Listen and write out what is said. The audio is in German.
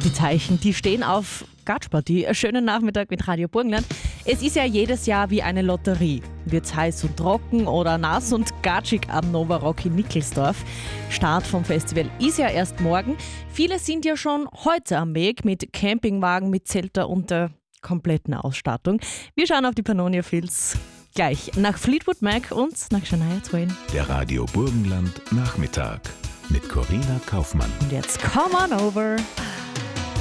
Die Zeichen, die stehen auf Gatschpartie. Schönen Nachmittag mit Radio Burgenland. Es ist ja jedes Jahr wie eine Lotterie. Wird's heiß und trocken oder nass und gatschig am Nova Rock in Nickelsdorf. Start vom Festival ist ja erst morgen. Viele sind ja schon heute am Weg mit Campingwagen, mit Zelter und der kompletten Ausstattung. Wir schauen auf die Pannonia Fields gleich nach Fleetwood Mac und nach Shania Twain. Der Radio Burgenland Nachmittag mit Corinna Kaufmann. Und jetzt come on over.